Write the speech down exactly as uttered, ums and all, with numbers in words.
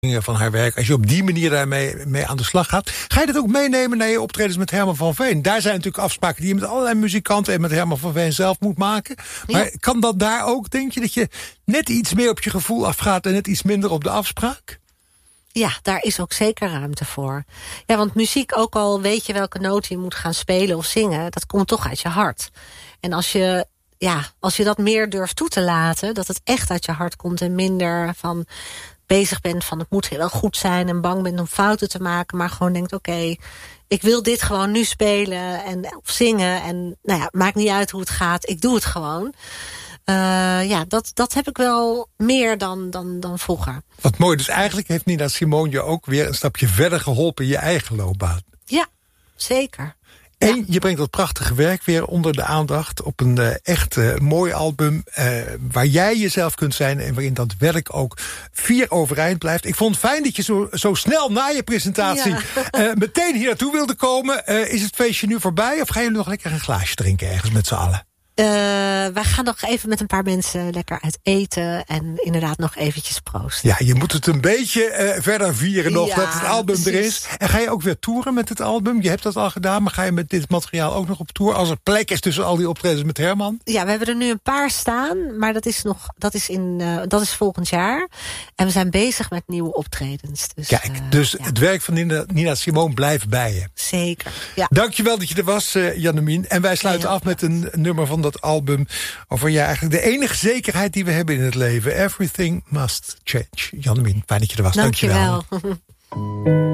van haar werk. Als je op die manier daarmee mee aan de slag gaat. Ga je dat ook meenemen naar je optredens met Herman van Veen? Daar zijn natuurlijk afspraken die je met allerlei muzikanten en met Herman van Veen zelf moet maken. Maar ja. Kan dat daar ook, denk je, dat je net iets meer op je gevoel afgaat en net iets minder op de afspraak? Ja, daar is ook zeker ruimte voor. Ja, want muziek, ook al weet je welke noten je moet gaan spelen of zingen, dat komt toch uit je hart. En als je, ja, als je dat meer durft toe te laten, dat het echt uit je hart komt en minder van bezig bent van het moet wel goed zijn en bang bent om fouten te maken, maar gewoon denkt, oké, okay, ik wil dit gewoon nu spelen en of zingen en nou ja, maakt niet uit hoe het gaat, ik doe het gewoon. Uh, ja, dat, dat heb ik wel meer dan, dan, dan vroeger. Wat mooi, dus eigenlijk heeft Nina Simone je ook weer een stapje verder geholpen in je eigen loopbaan. Ja, zeker. En ja. je brengt dat prachtige werk weer onder de aandacht op een uh, echt uh, mooi album, uh, waar jij jezelf kunt zijn en waarin dat werk ook vier overeind blijft. Ik vond het fijn dat je zo, zo snel na je presentatie ja. uh, meteen hier naartoe wilde komen. Uh, is het feestje nu voorbij of gaan jullie nog lekker een glaasje drinken ergens met z'n allen? Uh, wij gaan nog even met een paar mensen lekker uit eten en inderdaad nog eventjes proosten. Ja, je moet het een beetje uh, verder vieren nog, ja, dat het album precies. er is. En ga je ook weer toeren met het album? Je hebt dat al gedaan, maar ga je met dit materiaal ook nog op tour? Als er plek is tussen al die optredens met Herman? Ja, we hebben er nu een paar staan, maar dat is, nog, dat is, in, uh, dat is volgend jaar. En we zijn bezig met nieuwe optredens. Dus, Kijk, uh, dus ja. het werk van Nina, Nina Simone blijft bij je. Zeker, ja. Dankjewel dat je er was, uh, Jannemien. En wij sluiten ja, af met een nummer van dat album over ja, eigenlijk de enige zekerheid die we hebben in het leven. Everything must change. Jannemien, fijn dat je er was. Dankjewel. Dankjewel.